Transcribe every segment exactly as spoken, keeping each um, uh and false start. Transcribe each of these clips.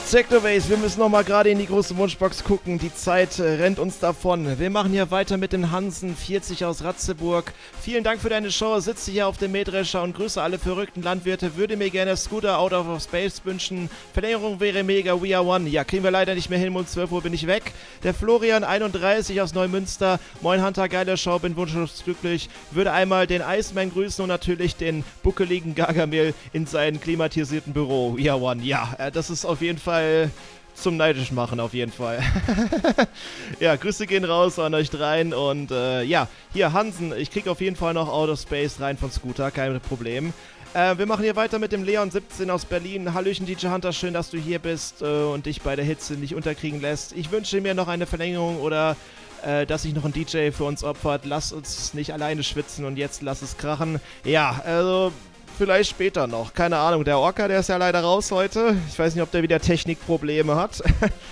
Technoways, wir müssen noch mal gerade in die große Wunschbox gucken. Die Zeit äh, rennt uns davon. Wir machen hier weiter mit den Hansen, vierzig aus Ratzeburg. Vielen Dank für deine Show. Sitze hier auf dem Mähdrescher und grüße alle verrückten Landwirte. Würde mir gerne Scooter Out of Space wünschen. Verlängerung wäre mega. We are one. Ja, kriegen wir leider nicht mehr hin. Um zwölf Uhr bin ich weg. Der Florian, einunddreißig aus Neumünster. Moin Hunter, geile Show. Bin wunschlos glücklich. Würde einmal den Iceman grüßen und natürlich den buckeligen Gargamel in seinem klimatisierten Büro. We are one. Ja, äh, das ist auf jeden Fall zum neidisch machen, auf jeden Fall. Ja, Grüße gehen raus an euch dreien und äh, ja, hier Hansen, ich krieg auf jeden Fall noch Out of Space rein von Scooter, kein Problem. Äh, wir machen hier weiter mit dem Leon siebzehn aus Berlin. Hallöchen D J Hunter, schön, dass du hier bist äh, und dich bei der Hitze nicht unterkriegen lässt. Ich wünsche mir noch eine Verlängerung oder äh, dass sich noch ein D J für uns opfert. Lass uns nicht alleine schwitzen und jetzt lass es krachen. Ja, also vielleicht später noch. Keine Ahnung. Der Orca, der ist ja leider raus heute. Ich weiß nicht, ob der wieder Technikprobleme hat.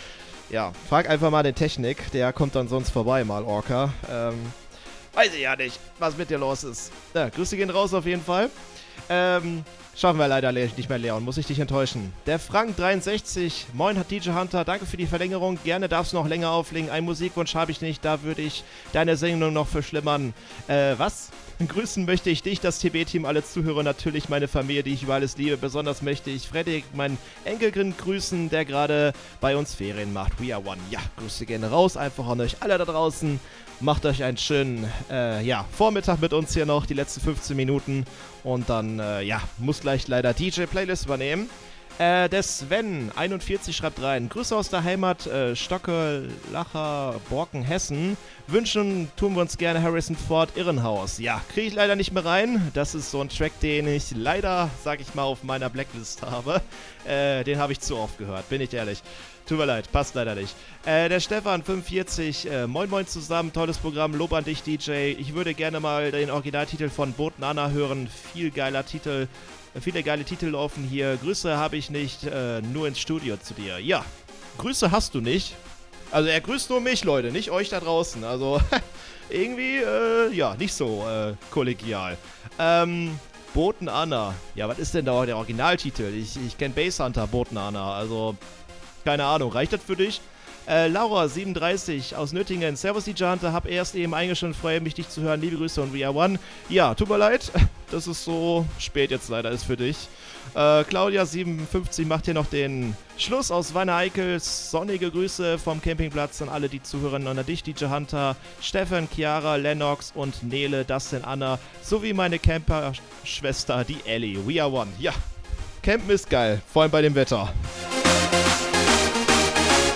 Ja, frag einfach mal den Technik. Der kommt dann sonst vorbei mal, Orca. Ähm, weiß ich ja nicht, was mit dir los ist. Ja, Grüße gehen raus auf jeden Fall. Ähm, schaffen wir leider nicht mehr, Leon. Muss ich dich enttäuschen. Der Frank dreiundsechzig. Moin, hat D J Hunter. Danke für die Verlängerung. Gerne darfst du noch länger auflegen. Einen Musikwunsch habe ich nicht. Da würde ich deine Sendung noch verschlimmern. Äh, was? Grüßen möchte ich dich, das T B-Team, alle Zuhörer, natürlich meine Familie, die ich über alles liebe. Besonders möchte ich Fredrik, meinen Enkelkind, grüßen, der gerade bei uns Ferien macht. We are one. Ja, Grüße gehen raus, einfach an euch alle da draußen. Macht euch einen schönen, äh, ja, Vormittag mit uns hier noch, die letzten fünfzehn Minuten. Und dann, äh, ja, muss gleich leider D J-Playlist übernehmen. Äh, der Sven, einundvierzig, schreibt rein. Grüße aus der Heimat, äh, Stocke, Lacher, Borken, Hessen. Wünschen tun wir uns gerne Harrison Ford, Irrenhaus. Ja, kriege ich leider nicht mehr rein. Das ist so ein Track, den ich leider, sag ich mal, auf meiner Blacklist habe. Äh, den habe ich zu oft gehört, bin ich ehrlich. Tut mir leid, passt leider nicht. Äh, der Stefan, fünfundvierzig, äh, moin moin zusammen, tolles Programm, Lob an dich, D J. Ich würde gerne mal den Originaltitel von Boten Anna hören. Viel geiler Titel. Viele geile Titel laufen hier. Grüße habe ich nicht, äh, nur ins Studio zu dir. Ja, Grüße hast du nicht. Also er grüßt nur mich, Leute, nicht euch da draußen. Also irgendwie, äh, ja, nicht so äh, kollegial. Ähm, Boten Anna. Ja, was ist denn da der Originaltitel? Ich, ich kenne Basshunter, Boten Anna. Also, keine Ahnung, reicht das für dich? Äh, Laura, siebenunddreißig, aus Nöttingen. Servus, D J Hunter, hab erst eben eingeschaltet, freue mich, dich zu hören. Liebe Grüße und We are one. Ja, tut mir leid, dass es so spät jetzt leider ist für dich. Äh, Claudia, siebenundfünfzig, macht hier noch den Schluss aus Wanne-Eickel. Sonnige Grüße vom Campingplatz an alle, die zuhören. Und an dich, D J Hunter, Stefan, Chiara, Lennox und Nele, Dustin, Anna, sowie meine Camper-Schwester, die Ellie. We are one. Ja, Campen ist geil, vor allem bei dem Wetter.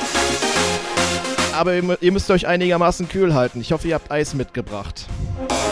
Aber ihr müsst euch einigermaßen kühl halten. Ich hoffe, ihr habt Eis mitgebracht.